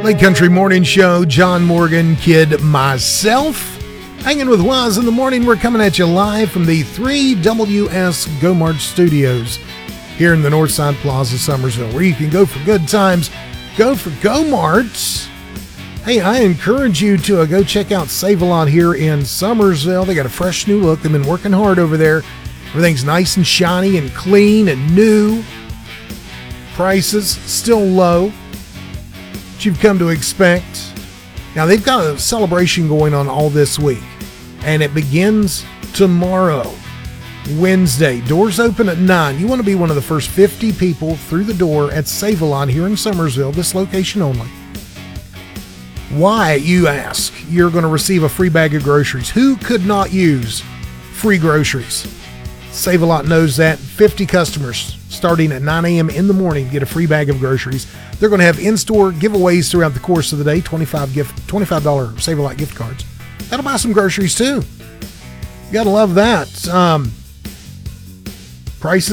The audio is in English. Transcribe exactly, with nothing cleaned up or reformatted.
Lake Country Morning Show, John Morgan, Kid, myself. Hanging with Waz in the morning. We're coming at you live from the three W S GoMart Studios here in the Northside Plaza, Summersville, where you can go for good times. Go for GoMart. Hey, I encourage you to uh, go check out Save-A-Lot here in Summersville. They got a fresh new look. They've been working hard over there. Everything's nice and shiny and clean and new. Prices still low, what you've come to expect. Now, they've got a celebration going on all this week, and it begins tomorrow, Wednesday. Doors open at nine. You want to be one of the first fifty people through the door at Save-A-Lot here in Summersville, this location only. Why, you ask? You're going to receive a free bag of groceries. Who could not use free groceries? Save-A-Lot knows that. fifty customers starting at nine a.m. in the morning get a free bag of groceries. They're going to have in-store giveaways throughout the course of the day, twenty-five gift, twenty-five dollars Save-A-Lot gift cards. That'll buy some groceries too. You got to love that. Um, prices